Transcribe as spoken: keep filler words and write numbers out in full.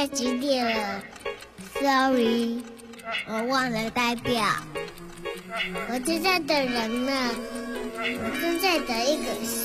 在几点了 ？Sorry， 我忘了带表。我正在等人呢，我正在等一个